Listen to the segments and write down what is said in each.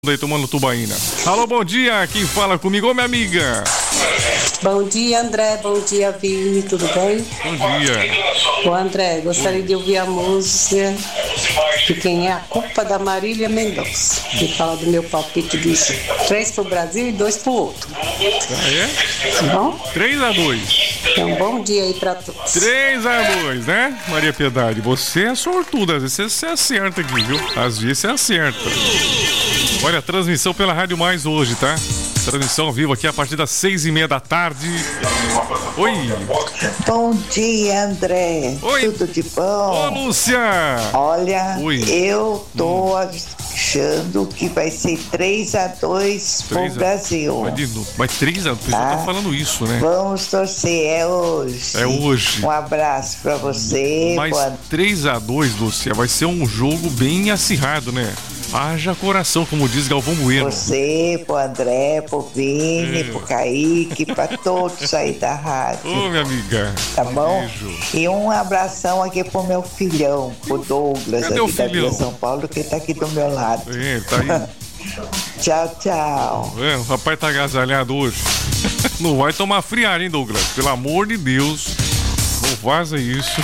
Aí tomando tubaína. Alô, bom dia, quem fala comigo? Ô, minha amiga. Bom dia, André, bom dia, Vini, tudo bem? Bom dia. Ô, André, gostaria de ouvir a música de quem é a culpa da Marília Mendonça, que fala do meu palpite de 3 pro Brasil e 2 pro outro. Ah, é? Tá bom? 3-2. Então, bom dia aí pra todos. 3-2, né, Maria Piedade? Você é sortuda, às vezes você acerta aqui, viu? Às vezes você acerta. Olha, a transmissão pela Rádio Mais hoje, tá? Transmissão ao vivo aqui a partir das 6:30 da tarde. Oi! Bom dia, André. Oi. Tudo de bom? Ô, Lúcia! Olha, Oi. eu tô achando que vai ser 3-2 pro Brasil. Mas 3-2, o pessoal tá falando isso, né? Vamos torcer, é hoje. É hoje. Um abraço pra você. Mas 3-2, Lúcia, vai ser um jogo bem acirrado, né? Haja coração, como diz Galvão Bueno. Você, pro André, pro Vini, pro Kaique, pra todos aí da rádio. Ô, minha amiga. Tá bom? Beijo. E um abração aqui pro meu filhão, pro Douglas, Cadê o aqui da filhão? Vila São Paulo, que tá aqui do meu lado. É, tá aí. Tchau, tchau. É, o rapaz tá agasalhado hoje. Não vai tomar friagem, hein, Douglas? Pelo amor de Deus. Não vaza isso.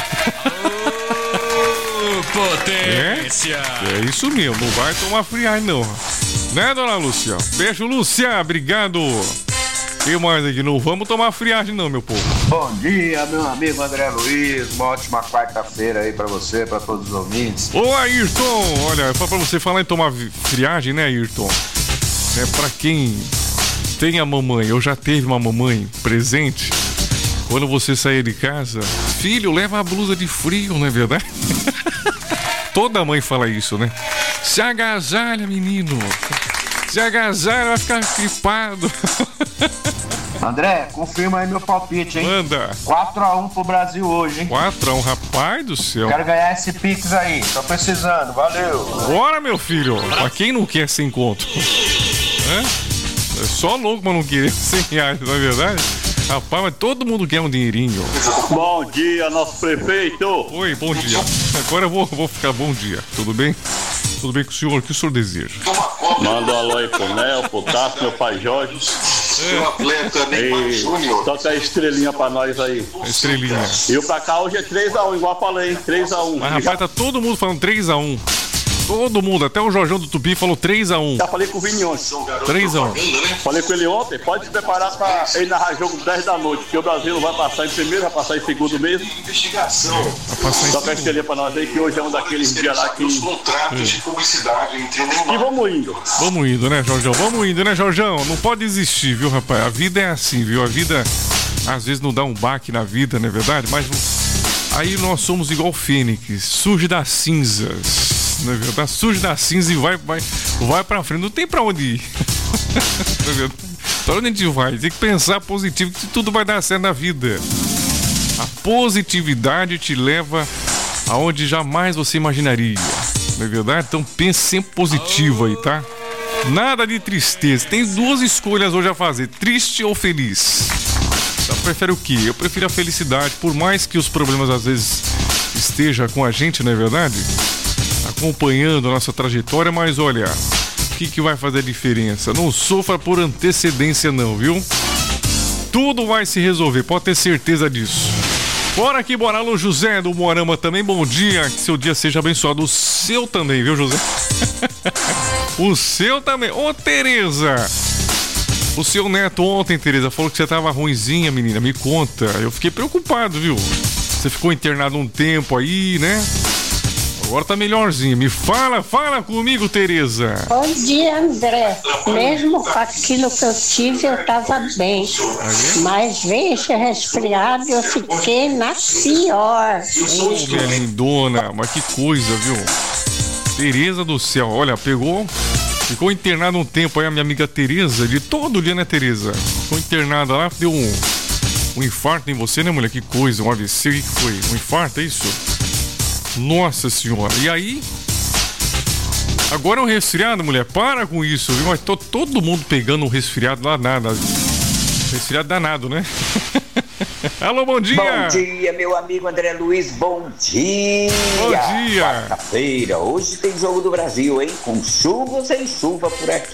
Potência! É isso mesmo, não vai tomar friagem não. Né, dona Lúcia? Beijo, Lúcia, obrigado. E mais aqui, não vamos tomar friagem não, meu povo. Bom dia, meu amigo André Luiz. Uma ótima quarta-feira aí pra você, pra todos os ouvintes. Ô, Ayrton, olha, só pra você falar em tomar friagem, né, Ayrton? É pra quem tem a mamãe, ou já teve uma mamãe presente, quando você sair de casa, filho, leva a blusa de frio, não é verdade? Toda mãe fala isso, né? Se agasalha, menino. Se agasalha, vai ficar gripado. André, confirma aí meu palpite, hein? Manda. 4-1 pro Brasil hoje, hein? 4-1, rapaz do céu. Quero ganhar esse Pix aí, tô precisando, valeu. Bora, meu filho. Pra quem não quer sem conto? É só louco pra não querer 100 reais, não é verdade? Rapaz, mas todo mundo quer um dinheirinho. Bom dia, nosso prefeito. Oi, bom dia. Agora eu vou ficar bom dia. Tudo bem? Tudo bem com o senhor? O que o senhor deseja? Manda um alô aí pro Nel, pro Tato, meu pai Jorge. E toca a estrelinha pra nós aí. A estrelinha. E o pra cá hoje é 3-1, igual falei, 3-1. Mas rapaz, tá todo mundo falando 3-1. Todo mundo, até o Jorjão do Tupi falou 3-1. Já falei com o Vini ontem. 3-1. Falei com ele ontem, pode se preparar pra ele narrar jogo 10 da noite, porque o Brasil não vai passar em primeiro, vai passar em segundo mesmo. Vai passar em Toca a estrelinha pra nós aí, que hoje é um daqueles dias lá que... E vamos indo. Vamos indo, né, Jorjão? Vamos indo, né, Jorjão? Não pode desistir, viu, rapaz? A vida é assim, viu? A vida, às vezes, não dá um baque na vida, não é verdade? Mas aí nós somos igual Fênix, surge das cinzas. Não é verdade? Surge da cinza e vai pra frente. Não tem pra onde ir. Não é verdade? Pra onde a gente vai? Tem que pensar positivo, que tudo vai dar certo na vida. A positividade te leva aonde jamais você imaginaria. Não é verdade? Então pense sempre positivo aí, tá? Nada de tristeza. Tem duas escolhas hoje a fazer: triste ou feliz. Você prefere o quê? Eu prefiro a felicidade. Por mais que os problemas às vezes estejam com a gente, não é verdade? Acompanhando a nossa trajetória, mas olha, o que vai fazer a diferença? Não sofra por antecedência não, viu? Tudo vai se resolver, pode ter certeza disso. Bora aqui, bora. Alô, José do Moarama também, bom dia, que seu dia seja abençoado. O seu também, viu, José? O seu também. Ô, Tereza, o seu neto ontem, Tereza, falou que você tava ruinzinha, menina, me conta. Eu fiquei preocupado, viu? Você ficou internado um tempo aí, né? Agora tá melhorzinho. Me fala comigo, Tereza. Bom dia, André. Mesmo com aquilo que eu tive, eu tava bem. Mas veio esse resfriado e eu fiquei na pior. Ô, minha lindona, mas que coisa, viu? Tereza do céu, olha, ficou internada um tempo aí a minha amiga Tereza, de todo dia, né, Tereza? Ficou internada lá, deu um infarto em você, né, mulher? Que coisa, um AVC, o que foi? Um infarto, é isso? Nossa senhora, e aí? Agora é um resfriado, mulher, para com isso, viu? Mas todo mundo pegando um resfriado lá, nada. Resfriado danado, né? Alô, bom dia! Bom dia, meu amigo André Luiz, bom dia! Bom dia! Quarta-feira, hoje tem jogo do Brasil, hein? Com chuva ou sem chuva por aqui.